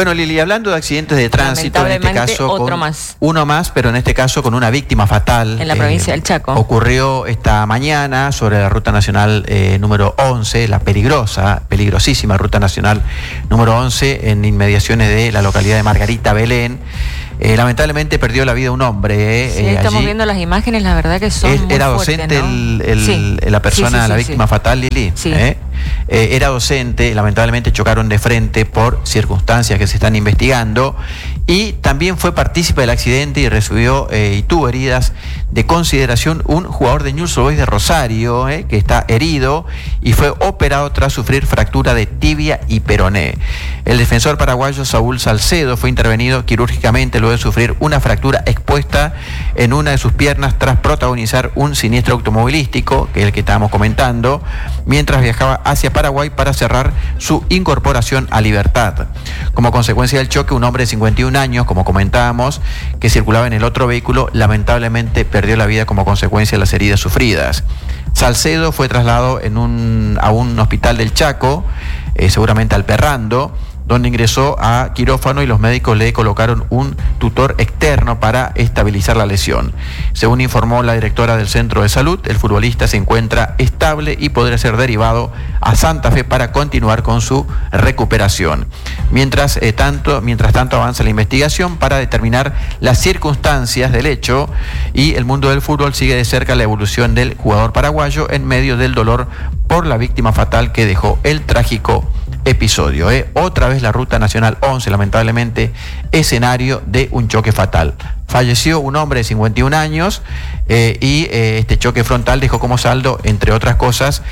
Bueno, Lili, hablando de accidentes de tránsito, en este caso uno más, pero en este caso con una víctima fatal. En la provincia del Chaco. Ocurrió esta mañana sobre la ruta nacional número 11, la peligrosísima ruta nacional número 11, en inmediaciones de la localidad de Margarita, Belén. Lamentablemente perdió la vida un hombre. Sí, estamos allí viendo las imágenes, la verdad que son muy ¿Era fuertes, docente ¿no? la persona, la víctima fatal, Lili? Sí. Era docente, lamentablemente chocaron de frente por circunstancias que se están investigando, y también fue partícipe del accidente y recibió y tuvo heridas de consideración un jugador de Newell's Old Boys de Rosario, que está herido y fue operado tras sufrir fractura de tibia y peroné. El defensor paraguayo Saúl Salcedo fue intervenido quirúrgicamente luego de sufrir una fractura expuesta en una de sus piernas tras protagonizar un siniestro automovilístico, que es el que estábamos comentando, mientras viajaba hacia Paraguay para cerrar su incorporación a Libertad. Como consecuencia del choque, un hombre de 51 años, como comentábamos, que circulaba en el otro vehículo, lamentablemente perdió la vida como consecuencia de las heridas sufridas. Salcedo fue trasladado a un hospital del Chaco, seguramente al Perrando, donde ingresó a quirófano y los médicos le colocaron un tutor externo para estabilizar la lesión. Según informó la directora del centro de salud, el futbolista se encuentra estable y podría ser derivado a Santa Fe para continuar con su recuperación. Mientras tanto avanza la investigación para determinar las circunstancias del hecho, y el mundo del fútbol sigue de cerca la evolución del jugador paraguayo en medio del dolor por la víctima fatal que dejó el trágico episodio. Otra vez la ruta nacional 11, lamentablemente, escenario de un choque fatal. Falleció un hombre de 51 años y este choque frontal dejó como saldo, entre otras cosas,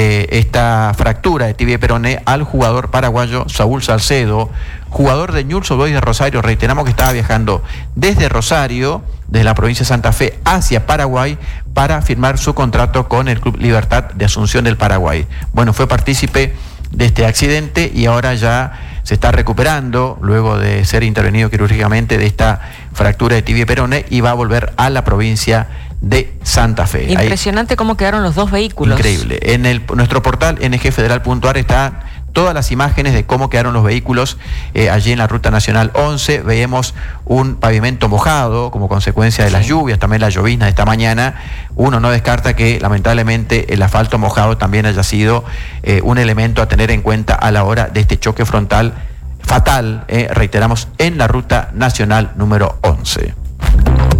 esta fractura de tibia y peroné al jugador paraguayo Saúl Salcedo, jugador de Newell's Old Boys de Rosario. Reiteramos que estaba viajando desde Rosario, desde la provincia de Santa Fe, hacia Paraguay para firmar su contrato con el Club Libertad de Asunción del Paraguay. Bueno, fue partícipe de este accidente y ahora ya se está recuperando luego de ser intervenido quirúrgicamente de esta fractura de tibia y peroné, y va a volver a la provincia de Santa Fe. Impresionante cómo quedaron los dos vehículos. Increíble. En nuestro portal ngfederal.ar está todas las imágenes de cómo quedaron los vehículos allí en la ruta nacional 11. Veíamos un pavimento mojado como consecuencia de las lluvias, también la llovizna de esta mañana. Uno no descarta que lamentablemente el asfalto mojado también haya sido un elemento a tener en cuenta a la hora de este choque frontal fatal, reiteramos, en la ruta nacional número 11.